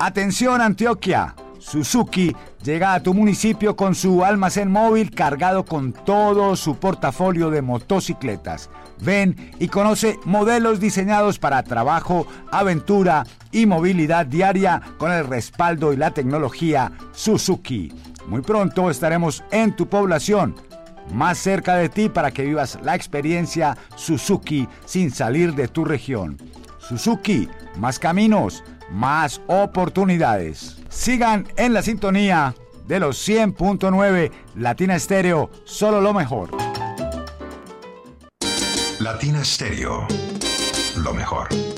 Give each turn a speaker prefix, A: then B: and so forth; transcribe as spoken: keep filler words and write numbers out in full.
A: Atención Antioquia, Suzuki llega a tu municipio con su almacén móvil cargado con todo su portafolio de motocicletas. Ven y conoce modelos diseñados para trabajo, aventura y movilidad diaria con el respaldo y la tecnología Suzuki. Muy pronto estaremos en tu población, más cerca de ti para que vivas la experiencia Suzuki sin salir de tu región. Suzuki, más caminos, más oportunidades. Sigan en la sintonía de los cien punto nueve Latina Estéreo, solo lo mejor.
B: Latina Estéreo, lo mejor.